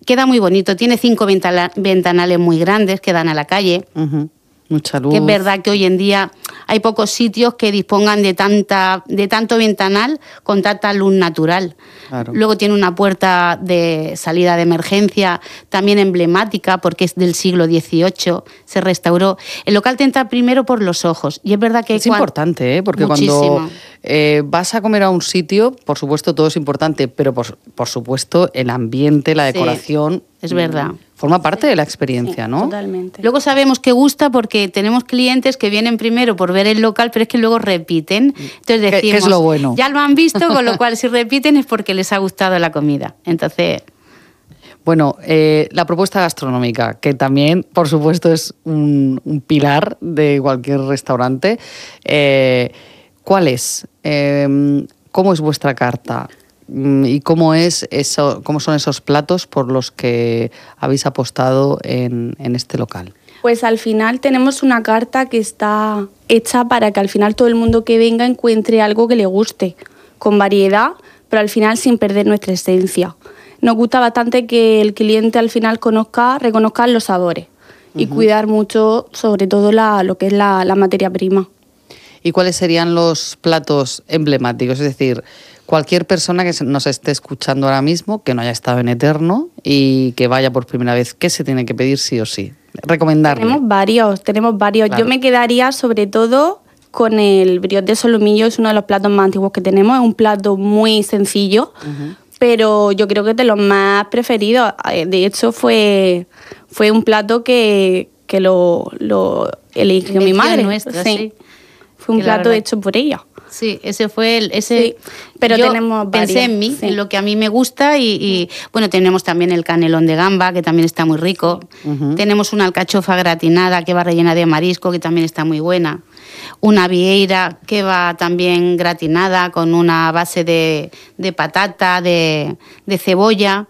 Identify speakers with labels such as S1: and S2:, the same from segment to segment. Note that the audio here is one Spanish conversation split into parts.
S1: queda muy bonito. Tiene 5 ventanales muy grandes que dan a la calle.
S2: Uh-huh. Mucha luz.
S1: Que es verdad que hoy en día hay pocos sitios que dispongan de tanto ventanal con tanta luz natural.
S2: Claro.
S1: Luego tiene una puerta de salida de emergencia, también emblemática, porque es del siglo XVIII, se restauró. El local te entra primero por los ojos. Y es verdad que...
S2: Es importante, porque
S1: muchísimo.
S2: Cuando vas a comer a un sitio, por supuesto todo es importante, pero por supuesto el ambiente, la decoración...
S1: Sí, es verdad.
S2: Forma parte de la experiencia,
S3: sí,
S2: ¿no?
S3: Totalmente.
S1: Luego sabemos que gusta porque tenemos clientes que vienen primero por ver el local, pero es que luego repiten. Entonces decimos,
S2: ¿Qué es lo bueno?
S1: Ya lo han visto, con lo cual si repiten es porque les ha gustado la comida. Entonces...
S2: Bueno, la propuesta gastronómica, que también, por supuesto, es un pilar de cualquier restaurante. ¿Cuál es? ¿Cómo es vuestra carta? ¿Y cómo son esos platos por los que habéis apostado en este local?
S3: Pues al final tenemos una carta que está hecha para que al final todo el mundo que venga encuentre algo que le guste, con variedad, pero al final sin perder nuestra esencia. Nos gusta bastante que el cliente al final reconozca los sabores y cuidar mucho, sobre todo lo que es la materia prima.
S2: ¿Y cuáles serían los platos emblemáticos? Es decir, cualquier persona que nos esté escuchando ahora mismo, que no haya estado en Eterno y que vaya por primera vez, ¿qué se tiene que pedir sí o sí? Recomendarle.
S3: Tenemos varios.
S2: Claro.
S3: Yo me quedaría sobre todo con el brioche de solomillo, es uno de los platos más antiguos que tenemos. Es un plato muy sencillo, pero yo creo que es de los más preferidos. De hecho, fue un plato que lo eligió mi madre.
S1: Nuestra, sí.
S3: Fue un plato hecho por ella.
S1: Sí, ese fue
S3: sí, pero
S1: yo
S3: tenemos
S1: pensé
S3: varios,
S1: en mí,
S3: sí.
S1: en lo que a mí me gusta y bueno, tenemos también el canelón de gamba, que también está muy rico. Tenemos una alcachofa gratinada que va rellena de marisco, que también está muy buena. Una vieira que va también gratinada con una base de patata, de cebolla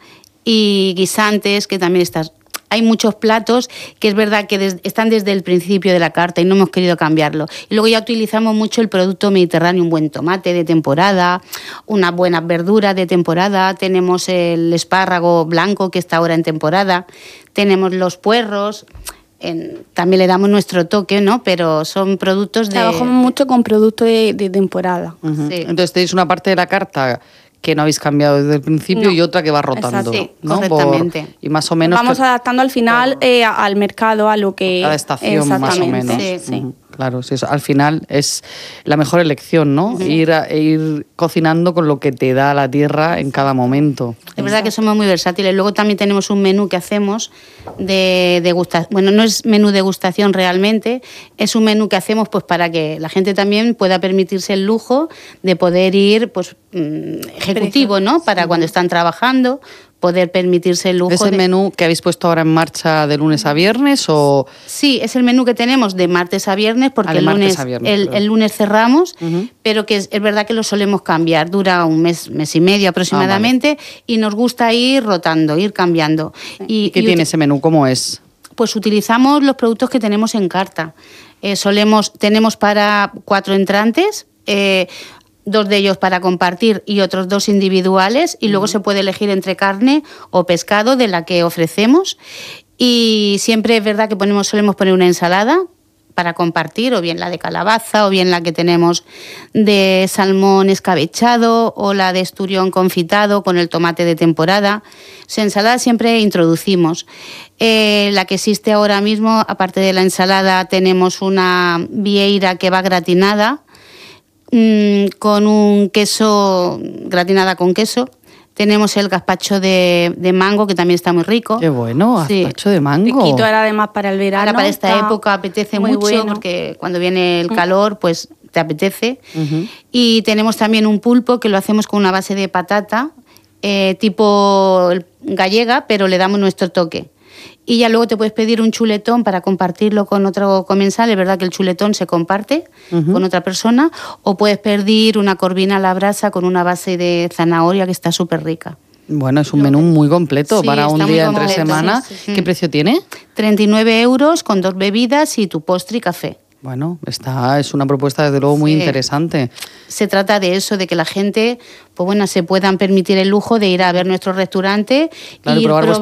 S1: y guisantes, que también está... Hay muchos platos que es verdad que están desde el principio de la carta y no hemos querido cambiarlo. Y luego ya utilizamos mucho el producto mediterráneo, un buen tomate de temporada, unas buenas verduras de temporada, tenemos el espárrago blanco que está ahora en temporada, tenemos los puerros, también le damos nuestro toque, ¿no? Pero son productos de...
S3: Trabajamos mucho con productos de temporada.
S1: Sí.
S2: Entonces tenéis una parte de la carta que no habéis cambiado desde el principio y otra que va rotando.
S1: Sí,
S2: ¿no?
S1: correctamente.
S2: Y más o menos...
S3: Vamos adaptando al final al mercado, a lo que...
S2: Cada estación más o menos.
S1: Sí.
S2: Claro, sí, eso. Al final es la mejor elección, ¿no? Ir cocinando con lo que te da la tierra en cada momento.
S1: Es verdad que somos muy versátiles. Luego también tenemos un menú que hacemos de degustación. Bueno, no es menú degustación realmente, es un menú que hacemos pues para que la gente también pueda permitirse el lujo de poder ir pues ejecutivo, ¿no? Para cuando están trabajando, poder permitirse el lujo.
S2: ¿Es el menú que habéis puesto ahora en marcha de lunes a viernes o...?
S1: Sí, es el menú que tenemos de martes a viernes, porque el lunes cerramos, pero que es verdad que lo solemos cambiar. Dura un mes y medio aproximadamente, y nos gusta ir rotando, ir cambiando.
S2: ¿Y qué tiene ese menú? ¿Cómo es?
S1: Pues utilizamos los productos que tenemos en carta. Tenemos para 4 entrantes, 2 de ellos para compartir y otros 2 individuales, y luego se puede elegir entre carne o pescado de la que ofrecemos. Y siempre es verdad que solemos poner una ensalada para compartir, o bien la de calabaza, o bien la que tenemos de salmón escabechado, o la de esturión confitado con el tomate de temporada. Ensalada siempre introducimos. La que existe ahora mismo, aparte de la ensalada, tenemos una vieira que va gratinada, con un queso, gratinada con queso. Tenemos el gazpacho de mango, que también está muy rico.
S2: ¡Qué bueno! Gazpacho de mango.
S3: Riquito, ahora además para el verano.
S1: Ahora para esta época apetece mucho, bueno, porque cuando viene el calor, pues te apetece. Y tenemos también un pulpo que lo hacemos con una base de patata, tipo gallega, pero le damos nuestro toque. Y ya luego te puedes pedir un chuletón para compartirlo con otro comensal. Es verdad que el chuletón se comparte con otra persona. O puedes pedir una corvina a la brasa con una base de zanahoria que está súper rica.
S2: Bueno, es un menú muy completo para un día entre semana.
S1: Sí.
S2: ¿Qué precio tiene?
S1: 39 euros con 2 bebidas y tu postre y café.
S2: Bueno, es una propuesta desde luego muy interesante.
S1: Se trata de eso, de que la gente, pues bueno, se puedan permitir el lujo de ir a ver nuestro restaurante y probar